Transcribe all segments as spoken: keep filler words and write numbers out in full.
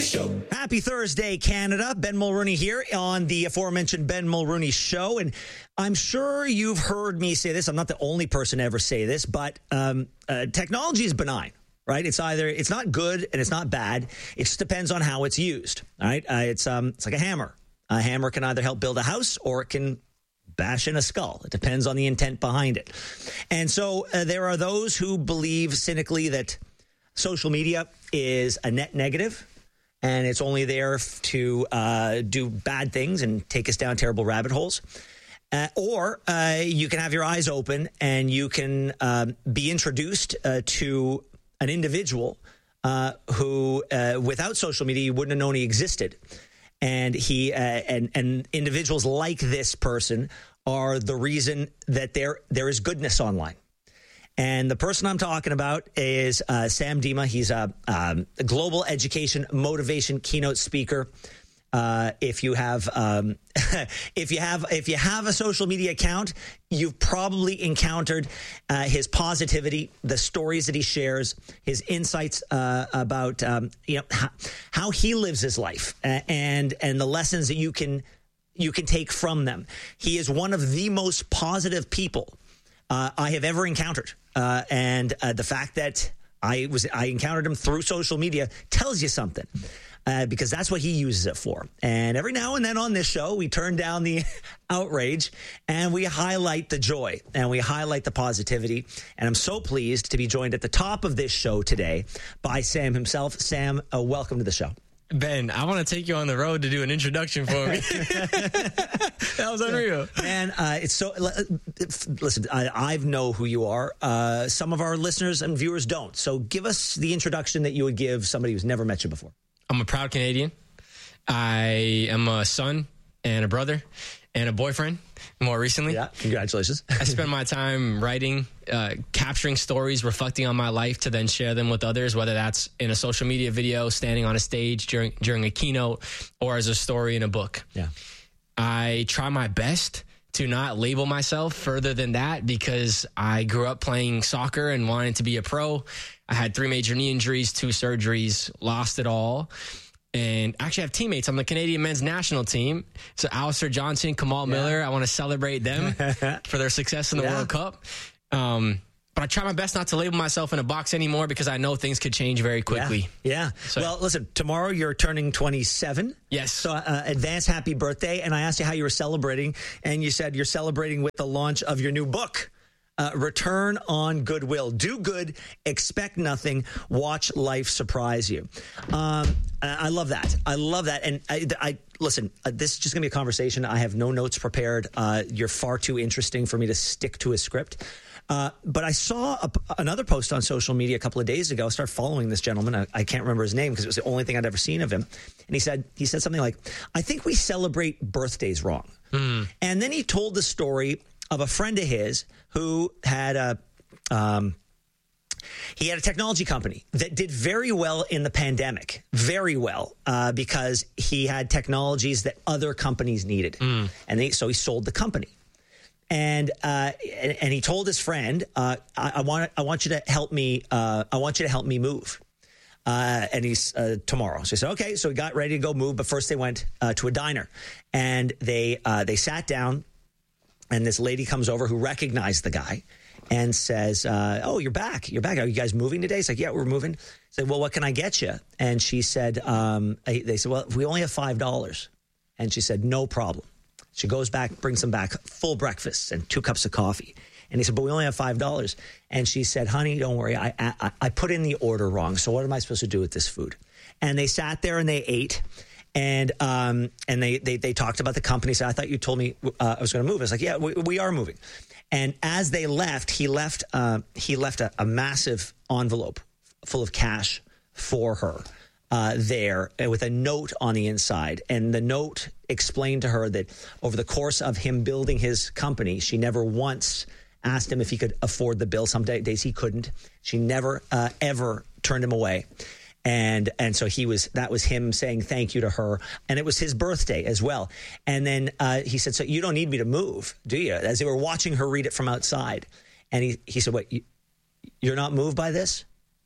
Show. Happy Thursday, Canada. Ben Mulrooney here on the aforementioned Ben Mulrooney Show. And I'm sure you've heard me say this. I'm not the only person to ever say this, but um, uh, technology is benign, right? It's either, it's not good and it's not bad. It just depends on how it's used, all right? Uh, it's, um, it's like a hammer. A hammer can either help build a house or it can bash in a skull. It depends on the intent behind it. And so uh, there are those who believe cynically that social media is a net negative and it's only there to uh, do bad things and take us down terrible rabbit holes. Uh, or uh, you can have your eyes open and you can um, be introduced uh, to an individual uh, who, uh, without social media, you wouldn't have known he existed. And he uh, and and individuals like this person are the reason that there there is goodness online. And the person I'm talking about is uh, Sam Dima. He's a, um, a global education motivation keynote speaker. Uh, if you have um, if you have if you have a social media account, you've probably encountered uh, his positivity, the stories that he shares, his insights uh, about um, you know how, how he lives his life, uh, and and the lessons that you can you can take from them. He is one of the most positive people uh, I have ever encountered, uh, and uh, the fact that I was I encountered him through social media tells you something. Uh, because that's what he uses it for. And every now and then on this show, we turn down the outrage and we highlight the joy and we highlight the positivity. And I'm so pleased to be joined at the top of this show today by Sam himself. Sam, uh, welcome to the show. Ben, I want to take you on the road to do an introduction for me. That was unreal. Man, uh, it's so... Listen, I, I know who you are. Uh, some of our listeners and viewers don't. So give us the introduction that you would give somebody who's never met you before. I'm a proud Canadian. I am a son and a brother and a boyfriend more recently. Yeah, congratulations. I spend my time writing, uh, capturing stories, reflecting on my life to then share them with others, whether that's in a social media video, standing on a stage during during a keynote, or as a story in a book. Yeah. I try my best to not label myself further than that because I grew up playing soccer and wanted to be a pro. I had three major knee injuries, two surgeries, lost it all. And actually I have teammates on the Canadian men's national team. So Alistair Johnson, Kamal yeah. Miller, I want to celebrate them for their success in the yeah. World Cup. Um, but I try my best not to label myself in a box anymore because I know things could change very quickly. Yeah. yeah. So, well, listen, tomorrow you're turning twenty-seven. Yes. So uh, advance happy birthday. And I asked you how you were celebrating. And you said you're celebrating with the launch of your new book. Uh, Return on Goodwill. Do good, expect nothing, watch life surprise you. Um, I love that. I love that. And I, I listen, uh, this is just going to be a conversation. I have no notes prepared. Uh, you're far too interesting for me to stick to a script. Uh, but I saw a, another post on social media a couple of days ago. I started following this gentleman. I, I can't remember his name because it was the only thing I'd ever seen of him. And he said, he said something like, I think we celebrate birthdays wrong. Mm. And then he told the story of a friend of his who had a um, he had a technology company that did very well in the pandemic, very well, uh, because he had technologies that other companies needed, mm. and they, so he sold the company. And uh, and, and he told his friend, uh, I, "I want I want you to help me. Uh, I want you to help me move." Uh, and he's uh, tomorrow. So he said, "Okay." So he got ready to go move, but first they went uh, to a diner, and they uh, they sat down. And this lady comes over who recognized the guy and says, uh, oh, you're back. You're back. Are you guys moving today? He's like, yeah, we're moving. He said, well, what can I get you? And she said, um, they said, well, we only have five dollars. And she said, no problem. She goes back, brings them back full breakfast and two cups of coffee. And he said, but we only have five dollars. And she said, honey, don't worry. I, I, I put in the order wrong. So what am I supposed to do with this food? And they sat there and they ate. And um, and they, they they talked about the company. So I thought you told me uh, I was going to move. I was like, yeah, we, we are moving. And as they left, he left uh, he left a, a massive envelope full of cash for her uh, there with a note on the inside. And the note explained to her that over the course of him building his company, she never once asked him if he could afford the bill. Some days he couldn't. She never, uh, ever turned him away. And and so he was that was him saying thank you to her. And it was his birthday as well. And then uh, he said, so you don't need me to move, do you? As they were watching her read it from outside. And he, he said, what, you, you're not moved by this?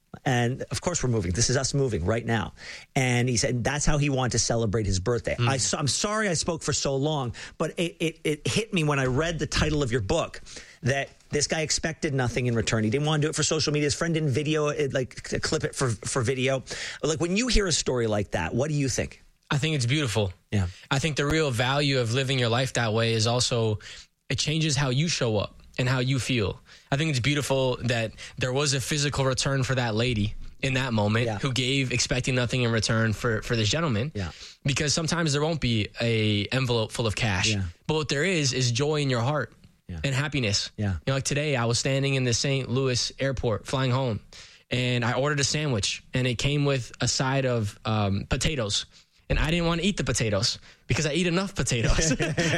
And of course we're moving. This is us moving right now. And he said that's how he wanted to celebrate his birthday. Mm. I, I'm sorry I spoke for so long, but it, it, it hit me when I read the title of your book that this guy expected nothing in return. He didn't want to do it for social media. His friend didn't video it, like clip it for, for video. Like when you hear a story like that, what do you think? I think it's beautiful. Yeah. I think the real value of living your life that way is also it changes how you show up and how you feel. I think it's beautiful that there was a physical return for that lady in that moment yeah. who gave expecting nothing in return for, for this gentleman. Yeah. Because sometimes there won't be a envelope full of cash. Yeah. But what there is is joy in your heart yeah. and happiness. Yeah. You know, like today I was standing in the Saint Louis airport flying home and I ordered a sandwich and it came with a side of um, potatoes. And I didn't want to eat the potatoes because I eat enough potatoes.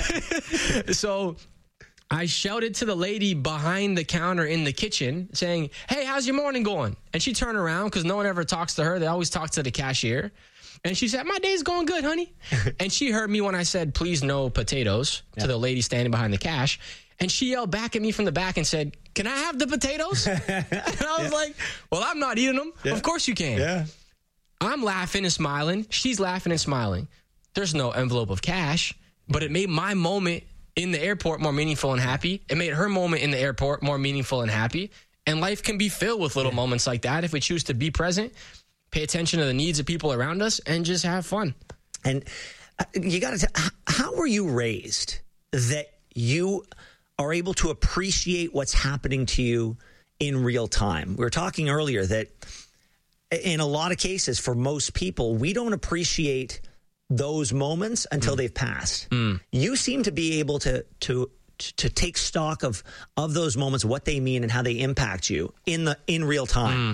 So I shouted to the lady behind the counter in the kitchen saying, hey, how's your morning going? And she turned around because no one ever talks to her. They always talk to the cashier. And she said, my day's going good, honey. And she heard me when I said, please no potatoes yeah. to the lady standing behind the cash. And she yelled back at me from the back and said, can I have the potatoes? And I was yeah. like, well, I'm not eating them. Yeah. Of course you can. Yeah. I'm laughing and smiling. She's laughing and smiling. There's no envelope of cash, but it made my moment in the airport more meaningful and happy. It made her moment in the airport more meaningful and happy. And life can be filled with little yeah. moments like that if we choose to be present, pay attention to the needs of people around us, and just have fun. And you got to, how were you raised that you are able to appreciate what's happening to you in real time? We were talking earlier that in a lot of cases, for most people, we don't appreciate those moments until mm. they've passed. Mm. You seem to be able to to to take stock of of those moments, what they mean, and how they impact you in the in real time. Mm.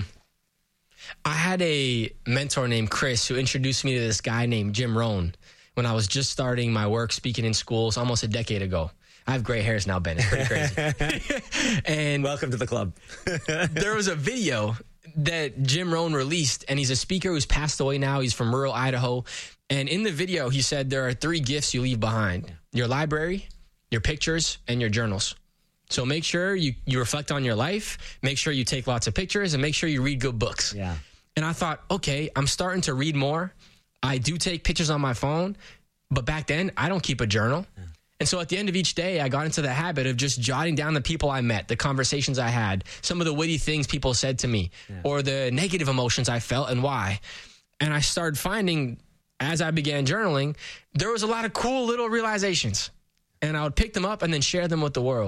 I had a mentor named Chris who introduced me to this guy named Jim Rohn when I was just starting my work speaking in schools almost a decade ago. I have gray hairs now, Ben. It's pretty crazy. And welcome to the club. There was a video that Jim Rohn released, and he's a speaker who's passed away now. He's from rural Idaho. And in the video, he said there are three gifts you leave behind. Yeah. Your library, your pictures, and your journals. So make sure you, you reflect on your life, make sure you take lots of pictures, and make sure you read good books. Yeah. And I thought, okay, I'm starting to read more. I do take pictures on my phone, but back then, I don't keep a journal. Yeah. And so at the end of each day, I got into the habit of just jotting down the people I met, the conversations I had, some of the witty things people said to me, yeah. or the negative emotions I felt and why. And I started finding, as I began journaling, there was a lot of cool little realizations. And I would pick them up and then share them with the world.